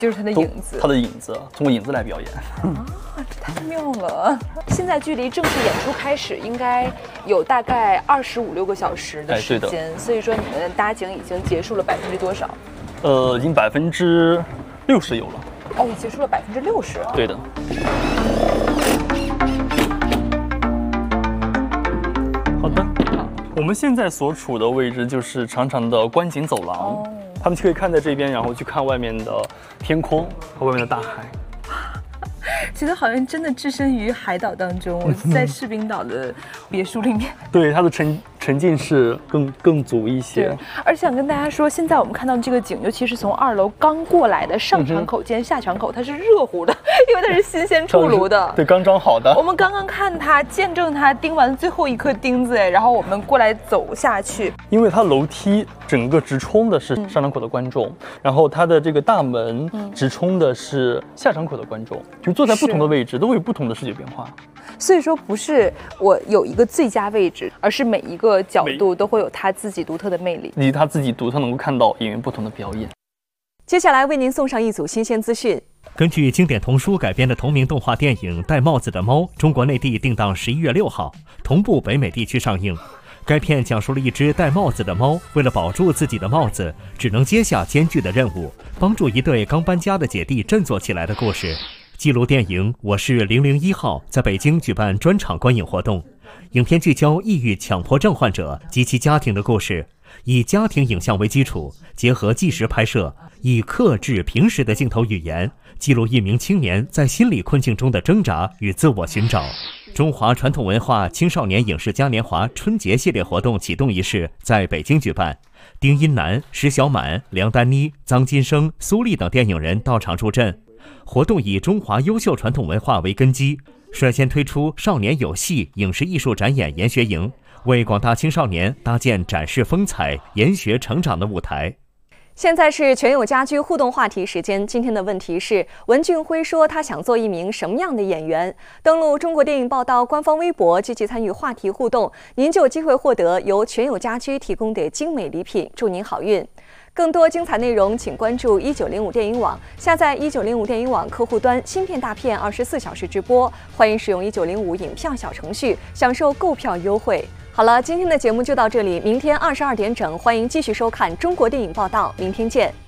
就是他的影子， 通过影子来表演。 这太妙了！现在距离正式演出开始应该有大概25、6个小时的时间，所以说你们的搭景已经结束了多少？ 已经60%有了。 哦，结束了60%。 对的。好的。我们现在所处的位置就是长长的观景走廊，他们就可以看在这边，然后去看外面的天空和外面的大海。 觉得好像真的置身于海岛当中，我在士兵岛的别墅里面。 对，它的沉浸式更足一些。 对，而且想跟大家说，现在我们看到这个景，尤其是从2楼刚过来的上船口兼下船口，它是热乎的，因为它是新鲜出炉的。 对，刚装好的。 我们刚刚看它，见证它钉完最后一颗钉子，然后我们过来走下去。 因为它楼梯整个直冲的是上船口的观众，然后它的这个大门直冲的是下船口的观众，就坐在不同的位置都会有不同的视觉变化。 所以说不是我有一个最佳位置，而是每一个角度都会有他自己独特的魅力， 以及他自己独特能够看到演员不同的表演。 接下来为您送上一组新鲜资讯。根据经典童书改编的同名动画电影《戴帽子的猫》，中国内地定档11月6号，同步北美地区上映。该片讲述了一只戴帽子的猫，为了保住自己的帽子，只能接下艰巨的任务，帮助一对刚搬家的姐弟振作起来的故事。记录电影《我是001号》在北京举办专场观影活动，影片聚焦抑郁强迫症患者及其家庭的故事，以家庭影像为基础，结合纪实拍摄，以克制平实的镜头语言，记录一名青年在心理困境中的挣扎与自我寻找。中华传统文化青少年影视嘉年华春节系列活动启动仪式在北京举办，丁一楠、石小满、梁丹妮、臧金生、苏丽等电影人到场助阵。活动以中华优秀传统文化为根基，率先推出少年有戏影视艺术展演研学营，为广大青少年搭建展示风采、研学成长的舞台。现在是全友家居互动话题时间，今天的问题是文俊辉说他想做一名什么样的演员？登录中国电影报道官方微博，积极参与话题互动，您就有机会获得由全友家居提供的精美礼品，祝您好运。更多精彩内容，请关注1905电影网，下载1905电影网客户端，新片大片24小时直播，欢迎使用1905影票小程序，享受购票优惠。好了，今天的节目就到这里，明天22点整，欢迎继续收看中国电影报道，明天见。